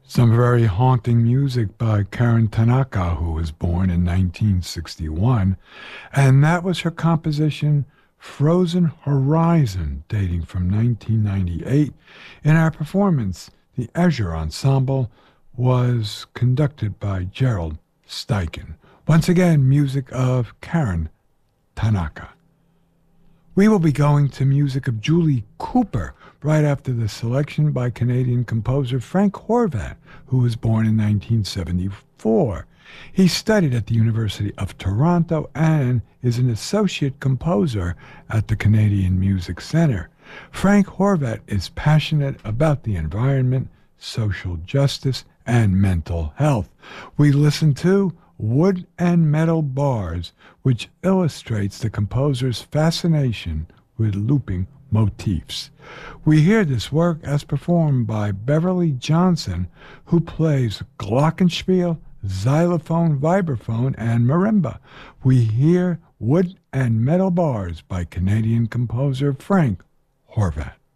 Some very haunting music by Karen Tanaka, who was born in 1961, and that was her composition Frozen Horizon, dating from 1998. In our performance, the Azure Ensemble was conducted by Gerald Steichen. Once again, music of Karen Tanaka. We will be going to music of Julie Cooper right after the selection by Canadian composer Frank Horvat, who was born in 1974. He studied at the University of Toronto and is an associate composer at the Canadian Music Centre. Frank Horvat is passionate about the environment, social justice, and mental health. We listen to Wood and Metal Bars, which illustrates the composer's fascination with looping motifs. We hear this work as performed by Beverly Johnson, who plays glockenspiel, xylophone, vibraphone, and marimba. We hear Wood and Metal Bars by Canadian composer Frank Horvat.